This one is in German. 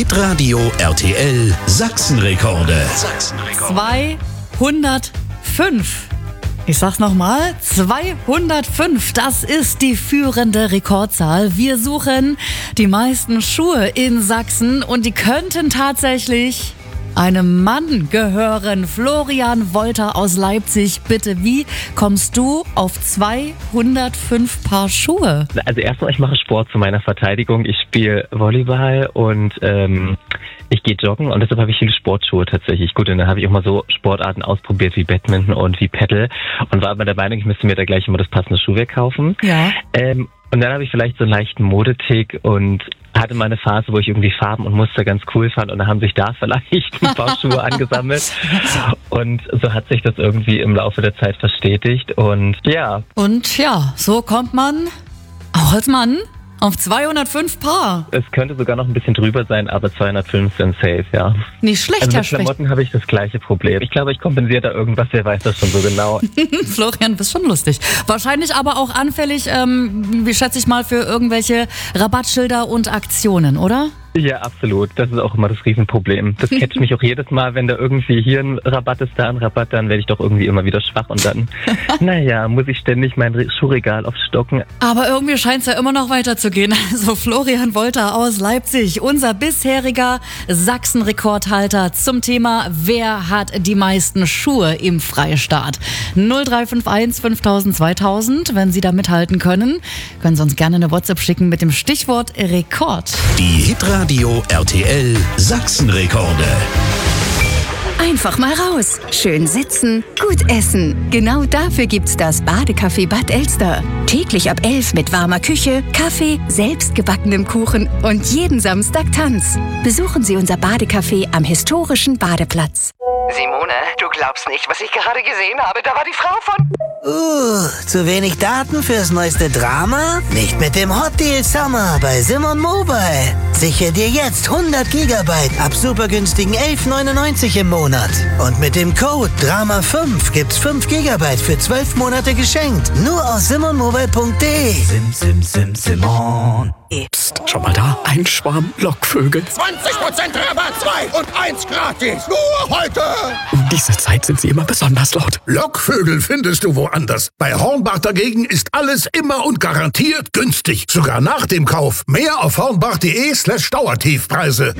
Hitradio RTL Sachsenrekorde. 205. Ich sag's nochmal, 205, das ist die führende Rekordzahl. Wir suchen die meisten Schuhe in Sachsen und die könnten tatsächlich einem Mann gehören. Florian Wolter aus Leipzig, bitte, wie kommst du auf 205 Paar Schuhe? Also erstmal, ich mache Sport zu meiner Verteidigung. Ich spiele Volleyball und ich gehe joggen und deshalb habe ich viele Sportschuhe tatsächlich. Gut, und dann habe ich auch mal so Sportarten ausprobiert wie Badminton und wie Paddle und war aber der Meinung, ich müsste mir da gleich immer das passende Schuhwerk kaufen. Ja. Und dann habe ich vielleicht so einen leichten Modetick und hatte mal eine Phase, wo ich irgendwie Farben und Muster ganz cool fand und dann haben sich da vielleicht ein paar Schuhe angesammelt und so hat sich das irgendwie im Laufe der Zeit verstetigt und ja. Und ja, so kommt man auch als Mann auf 205 Paar. Es könnte sogar noch ein bisschen drüber sein, aber 205 sind safe, ja. Nicht schlecht, also Herr mit Specht. Klamotten habe ich das gleiche Problem. Ich glaube, ich kompensiere da irgendwas, wer weiß das schon so genau. Florian, bist schon lustig. Wahrscheinlich aber auch anfällig, wie schätze ich mal, für irgendwelche Rabattschilder und Aktionen, oder? Ja, absolut. Das ist auch immer das Riesenproblem. Das catcht mich auch jedes Mal, wenn da irgendwie hier ein Rabatt ist, da ein Rabatt, dann werde ich doch irgendwie immer wieder schwach und dann, naja, muss ich ständig mein Schuhregal aufstocken. Aber irgendwie scheint es ja immer noch weiterzugehen. Also Florian Wolter aus Leipzig, unser bisheriger Sachsen-Rekordhalter zum Thema Wer hat die meisten Schuhe im Freistaat? 0351 5000 2000. Wenn Sie da mithalten können, können Sie uns gerne eine WhatsApp schicken mit dem Stichwort Rekord. Die Hitradio RTL Sachsenrekorde. Einfach mal raus. Schön sitzen, gut essen. Genau dafür gibt's das Badecafé Bad Elster. Täglich ab 11 mit warmer Küche, Kaffee, selbstgebackenem Kuchen und jeden Samstag Tanz. Besuchen Sie unser Badecafé am historischen Badeplatz. Simone, du glaubst nicht, was ich gerade gesehen habe. Da war die Frau von... Zu wenig Daten fürs neueste Drama? Nicht mit dem Hot Deal Summer bei Simon Mobile. Sichere dir jetzt 100 Gigabyte ab super günstigen 11,99 im Monat. Und mit dem Code DRAMA5 gibt's 5 Gigabyte für 12 Monate geschenkt. Nur aus simonmobile.de. Simon. Psst, schau mal da, ein Schwarm Lockvögel. 20% Rabatt, 2 und 1 gratis. Nur heute. Um diese Zeit sind sie immer besonders laut. Lockvögel findest du woanders. Bei Hornbach dagegen ist alles immer und garantiert günstig. Sogar nach dem Kauf. Mehr auf hornbach.de/Dauertiefpreise.